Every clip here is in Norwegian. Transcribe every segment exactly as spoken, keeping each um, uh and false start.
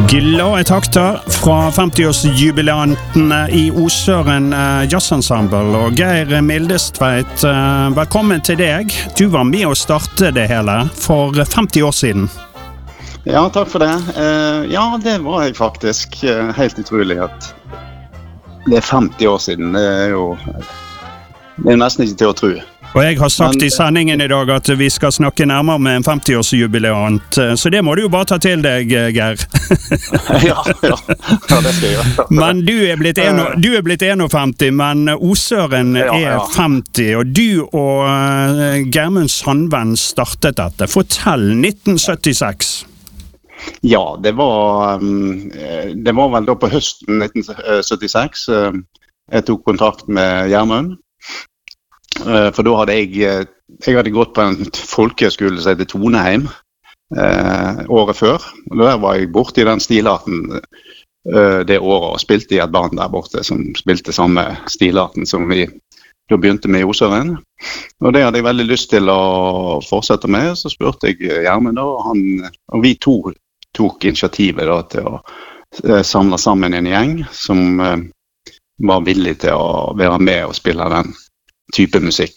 Glade takter fra femtiårsjubilanten i Osøren Jazzensemble. Og Geir Mildestveit, velkommen til deg. Du var med å starte det hele for femti år siden. Ja, takk for det. Ja, det var jeg faktisk. Helt utrolig at det er femti år siden. Det er jo det er nesten ikke til å tro. Og jeg har sagt Men, i sendingen i dag at vi skal snakke nærmere med en femtiårsjubilant, så det må du jo bare ta til deg, Geir. ja, ja, ja, det skal jeg gjøre. Men du er blitt, en, du er blitt femtién, men Osøren er ja, ja. femti, og du og uh, Geirmund Sandven startet dette. Fortell, nitten syttiseks. Ja, det var, um, det var vel da på høsten nitten syttiseks. Uh, jeg tok kontakt med Geirmund. For da hadde jeg, jeg hadde gått på en folkeskole som heter Toneheim eh, året før. Og der var jeg borte i den stilarten eh, det året og spilte i et band der borte som spilte samme stilarten som vi da begynte med i Osøren. Og det hadde jeg veldig lyst til å fortsette med, så spurte jeg Gjermund da, og, han, og vi to tok initiativet da, til å eh, samle sammen en gjeng som eh, var villig til å være med og spille den type musikk.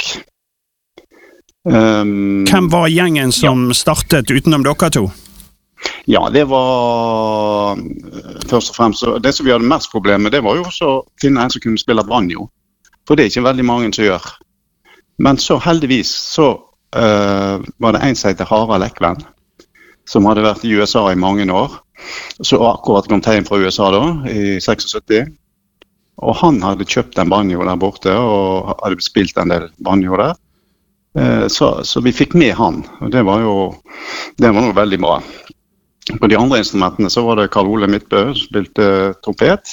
Um, Hvem var gjengen som ja. startet utenom dere to? Ja, det var først og fremst, det som vi hadde mest problem med, det var jo også å finne en som kunne spille banjo. For det er ikke veldig mange som gjør. Men så heldigvis så uh, var det en som heter Harald Ekven, som hadde vært i U S A i mange år. Så akkurat kom hjem fra U S A da, i syttiseks. Og han hadde kjøpt en banjo der borte, og hadde spilt en del banjo der. Så, så vi fikk med han, og det var jo det var noe veldig bra. På de andre instrumentene så var det Karl Ole Midtbø som spilte trompet,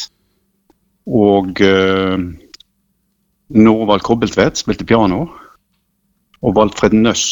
og uh, Norvald Kobbeltvedt spilte piano, og Valfred Nøss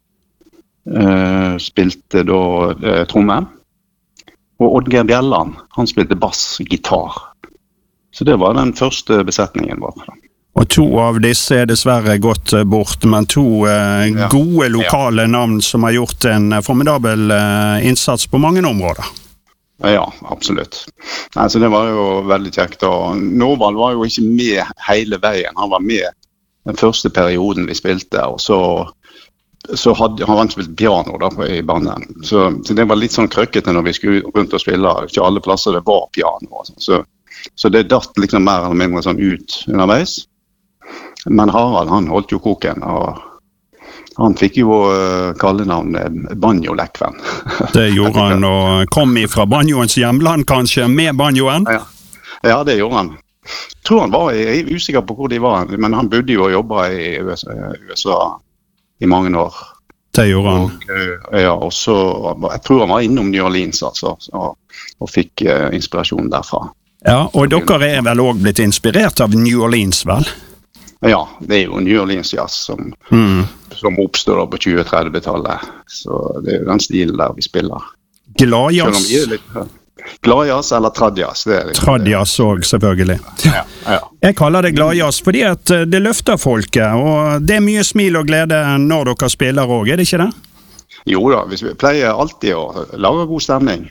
uh, spilte da uh, tromme, og Oddgeir Bjelland, han spilte bass, gitar. Så det var den første besetningen vår. Og to av disse er dessverre gått bort, men to eh, ja. gode lokale ja. navn som har gjort en formidabel eh, innsats på mange områder. Ja, absolutt. Altså, det var jo veldig kjekt. Og Norvald var jo ikke med hele veien. Han var med den første perioden vi spilte, og så, så hadde han spilt piano da, på, i bandet. Så, så det var litt sånn krøkkete når vi skulle rundt og spille. Ikke alle plasser det var piano. Og sånn. Så Så det datt liksom mer eller mindre sånn ut underveis. Men Harald, han holdt jo koken, og han fikk jo uh, kallenavnet Banjo-Lekven. Det gjorde han, og kom ifra banjoens hjemland kanskje, med banjoen? Ja, ja det gjorde han. Jeg tror han var, jeg er usikker på hvor de var, men han bodde jo og jobbet i U S A, U S A i mange år. Det gjorde han. Og, uh, ja, og så, jeg tror han var innom New Orleans, altså, og, og fikk uh, inspirasjon derfra. Ja, og dere er vel også blitt inspirert av New Orleans, vel? Ja, det er jo New Orleans jazz som, mm. som oppstår på tjue-tredve-tallet. Så det er jo den stilen der vi spiller. Gladjazz? Gladjazz eller tradjazz. Tradjazz også, selvfølgelig. Ja, ja. Jeg kaller det gladjazz fordi at det løfter folket, og det er mye smil og glede når dere spiller også, er det ikke det? Jo da, vi pleier alltid å lage god stemning.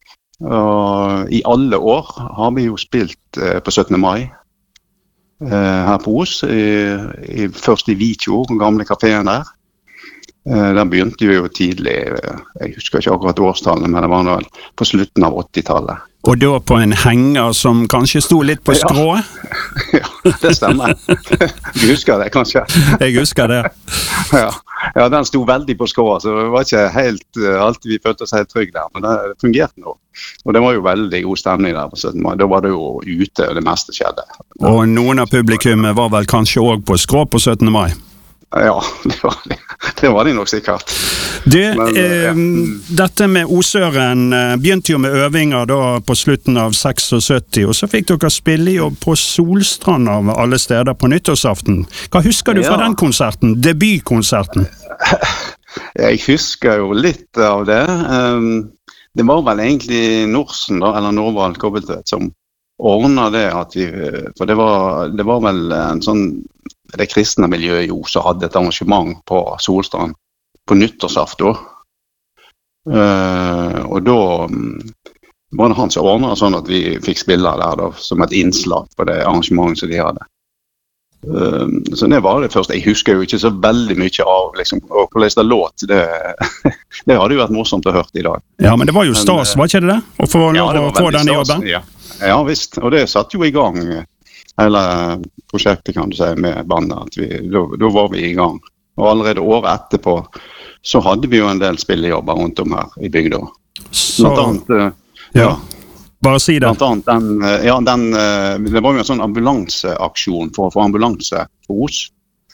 Og i alle år har vi jo spilt eh, på syttende mai eh, her på Os, i, i, først i Vitjo, den gamle kaféen der. Eh, der begynte vi jo tidlig, eh, jeg husker ikke akkurat årstallet, men det var vel på slutten av åttitallet. Og da på en henger som kanskje sto litt på skrå? Ja, ja det stemmer. Du husker det kanskje? Jeg husker det. Ja. Ja, den sto veldig på skrå, så det var ikke helt uh, alltid vi følte oss helt trygg der, men det fungerte nå. Og det var jo veldig god stemning der på syttende mai. Da var det jo ute, og det meste skjedde. Og noen av publikummet var vel kanskje også på skrå på syttende mai? Ja, det var det. Det var det nok sikkert. Du, Men, eh, ja. dette med Osøren eh, begynte jo med øvinger da på slutten av syttiseks, og så fikk dere spille jo på Solstrand av alle steder på nyttårsaften. Hva husker du fra ja. den konserten, debutkonserten? Jeg husker jo litt av det. Um, det var vel egentlig Norsen da, eller Norvald Kobbeltvedt, som ordnet det at vi, for det var, det var vel en sånn, det kristne miljøet jo, så hadde et arrangement på Solstrand på nyttårsaften. Uh, og da var det han som ordnet sånn at vi fikk spille der da, som et innslag på det arrangementet som de hadde. Um, så det var det første. Jeg husker jo ikke så veldig mye av liksom, å lese det låt. Det, det hadde jo vært morsomt å høre i dag. Ja, men det var jo stas, var ikke det det? Å få lov ja, å få denne jobben? Ja. ja, visst. Og det satt jo i gang hele prosjektet, kan du si, med bandet. Vi, da, da var vi i gang. Og allerede året etterpå så hadde vi jo en del spillejobber rundt om her i bygda. Så, blant annet, ja, bare si det. Blant annet den, ja, den, det var jo en sånn ambulanseaksjon for å få ambulanse for oss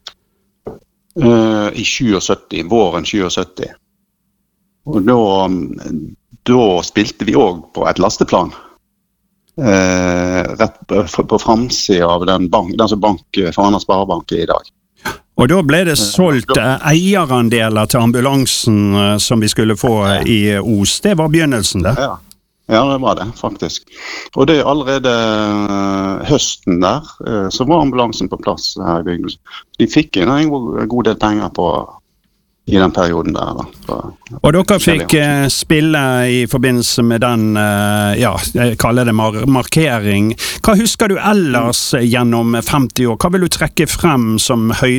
uh, i syttisju, våren syttisju. Og da, da spilte vi også på et lasteplan. Uh, rett på, på framsiden av den, bank, den som bank Fana Sparebank i dag. Og da ble det solgt eierandeler til ambulansen som vi skulle få i Os. Det var begynnelsen det? Ja. Ja, det var det, faktisk. Og det allerede høsten der, så var ambulansen på plass her i bygden. De fikk en god del penger på, i den perioden der. Da, på, og dere fikk uh, spille i forbindelse med den, uh, ja, jeg kaller det mar markering. Hva husker du ellers gjennom femti år? Hva vil du trekke frem som høyde?